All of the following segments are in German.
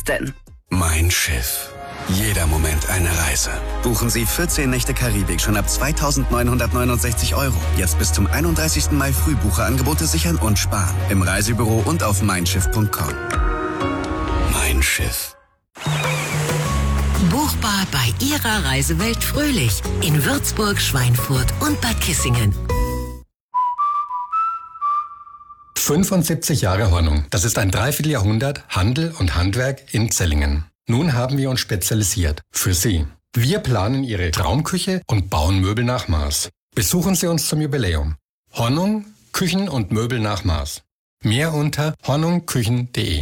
denn? Mein Schiff. Jeder Moment eine Reise. Buchen Sie 14 Nächte Karibik schon ab 2.969 €. Jetzt bis zum 31. Mai Frühbucherangebote sichern und sparen. Im Reisebüro und auf meinschiff.com. Mein Schiff. Buchbar bei Ihrer Reisewelt Fröhlich in Würzburg, Schweinfurt und Bad Kissingen. 75 Jahre Hornung. Das ist ein Dreivierteljahrhundert Handel und Handwerk in Zellingen. Nun haben wir uns spezialisiert. Für Sie. Wir planen Ihre Traumküche und bauen Möbel nach Maß. Besuchen Sie uns zum Jubiläum. Hornung, Küchen und Möbel nach Maß. Mehr unter hornungküchen.de.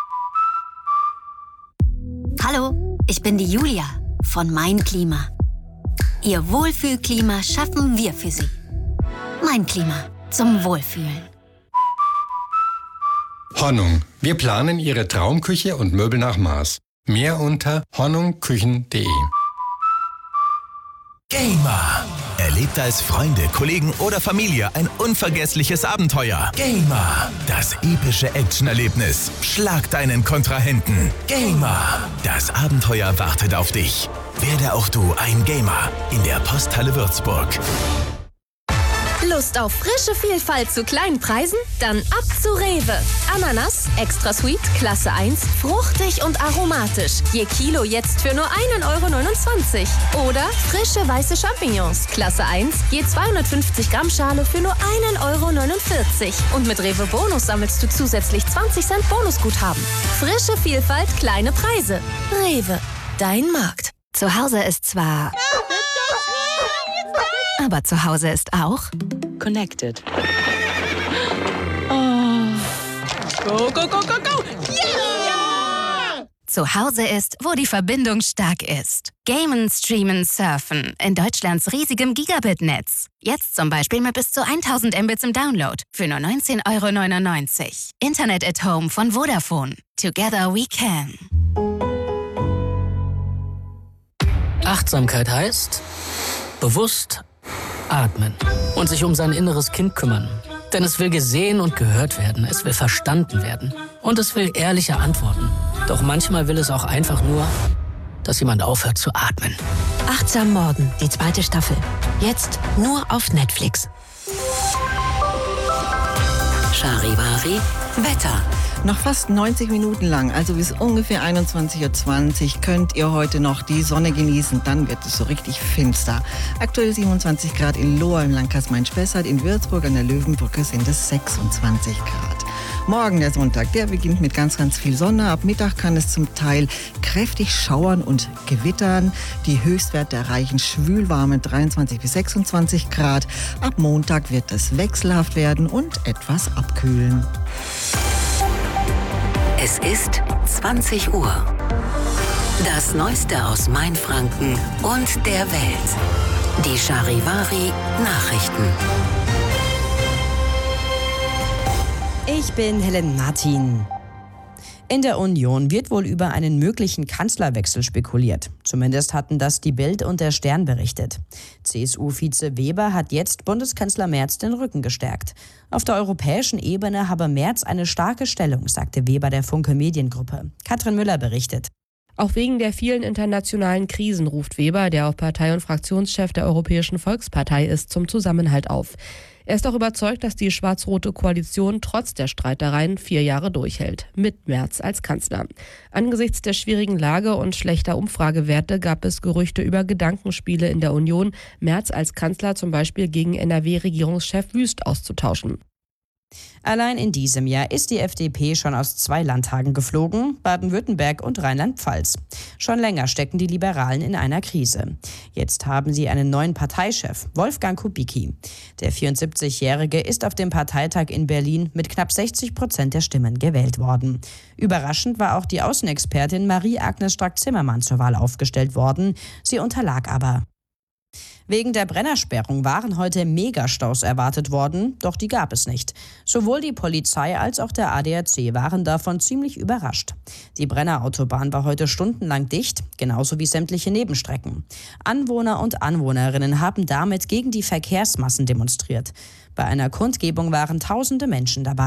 Hallo, ich bin die Julia von Mein Klima. Ihr Wohlfühlklima schaffen wir für Sie. Mein Klima zum Wohlfühlen. Hornung. Wir planen Ihre Traumküche und Möbel nach Maß. Mehr unter hornungküchen.de. Gamer. Erlebt als Freunde, Kollegen oder Familie ein unvergessliches Abenteuer. Gamer. Das epische Actionerlebnis. Schlag deinen Kontrahenten. Gamer. Das Abenteuer wartet auf dich. Werde auch du ein Gamer in der Posthalle Würzburg. Lust auf frische Vielfalt zu kleinen Preisen? Dann ab zu Rewe. Ananas, extra sweet, Klasse 1, fruchtig und aromatisch. Je Kilo jetzt für nur 1,29 € Oder frische weiße Champignons, Klasse 1, je 250 Gramm Schale für nur 1,49 € Und mit Rewe Bonus sammelst du zusätzlich 20 Cent Bonusguthaben. Frische Vielfalt, kleine Preise. Rewe, dein Markt. Zu Hause ist zwar... Aber zu Hause ist auch... Connected. Oh. Go, go, go, go, go! Yeah! Zu Hause ist, wo die Verbindung stark ist. Gamen, Streamen, Surfen in Deutschlands riesigem Gigabit-Netz. Jetzt zum Beispiel mit bis zu 1000 Mbits im Download für nur 19,99 €. Internet at Home von Vodafone. Together we can. Achtsamkeit heißt bewusst atmen und sich um sein inneres Kind kümmern. Denn es will gesehen und gehört werden, es will verstanden werden und es will ehrliche Antworten. Doch manchmal will es auch einfach nur, dass jemand aufhört zu atmen. Achtsam Morden, die 2. Staffel. Jetzt nur auf Netflix. Charivari Wetter. Noch fast 90 Minuten lang, also bis ungefähr 21:20 Uhr, könnt ihr heute noch die Sonne genießen. Dann wird es so richtig finster. Aktuell 27 Grad in Lohr im Landkreis Main-Spessart. In Würzburg an der Löwenbrücke sind es 26 Grad. Morgen, der Sonntag, der beginnt mit ganz, ganz viel Sonne. Ab Mittag kann es zum Teil kräftig schauern und gewittern. Die Höchstwerte erreichen schwülwarme 23 bis 26 Grad. Ab Montag wird es wechselhaft werden und etwas abkühlen. Es ist 20 Uhr. Das Neueste aus Mainfranken und der Welt. Die Charivari Nachrichten. Ich bin Helen Martin. In der Union wird wohl über einen möglichen Kanzlerwechsel spekuliert. Zumindest hatten das die Bild und der Stern berichtet. CSU-Vize Weber hat jetzt Bundeskanzler Merz den Rücken gestärkt. Auf der europäischen Ebene habe Merz eine starke Stellung, sagte Weber der Funke Mediengruppe. Katrin Müller berichtet. Auch wegen der vielen internationalen Krisen ruft Weber, der auch Partei- und Fraktionschef der Europäischen Volkspartei ist, zum Zusammenhalt auf. Er ist auch überzeugt, dass die schwarz-rote Koalition trotz der Streitereien 4 Jahre durchhält, mit Merz als Kanzler. Angesichts der schwierigen Lage und schlechter Umfragewerte gab es Gerüchte über Gedankenspiele in der Union, Merz als Kanzler zum Beispiel gegen NRW-Regierungschef Wüst auszutauschen. Allein in diesem Jahr ist die FDP schon aus 2 Landtagen geflogen, Baden-Württemberg und Rheinland-Pfalz. Schon länger stecken die Liberalen in einer Krise. Jetzt haben sie einen neuen Parteichef, Wolfgang Kubicki. Der 74-Jährige ist auf dem Parteitag in Berlin mit knapp 60% der Stimmen gewählt worden. Überraschend war auch die Außenexpertin Marie-Agnes Strack-Zimmermann zur Wahl aufgestellt worden. Sie unterlag aber. Wegen der Brennersperrung waren heute Megastaus erwartet worden, doch die gab es nicht. Sowohl die Polizei als auch der ADAC waren davon ziemlich überrascht. Die Brennerautobahn war heute stundenlang dicht, genauso wie sämtliche Nebenstrecken. Anwohner und Anwohnerinnen haben damit gegen die Verkehrsmassen demonstriert. Bei einer Kundgebung waren tausende Menschen dabei.